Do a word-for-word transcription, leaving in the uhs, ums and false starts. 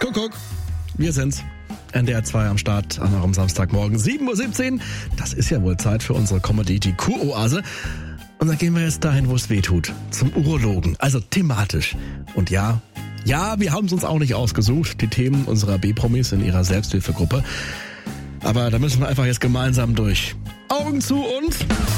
Kuckuck, wir sind's. N D R zwei am Start an eurem Samstagmorgen, sieben Uhr siebzehn. Das ist ja wohl Zeit für unsere Comedy-G Q-Oase. Und dann gehen wir jetzt dahin, wo es weh tut. Zum Urologen, also thematisch. Und ja, ja, wir haben es uns auch nicht ausgesucht, die Themen unserer B-Promis in ihrer Selbsthilfegruppe. Aber da müssen wir einfach jetzt gemeinsam durch. Augen zu und...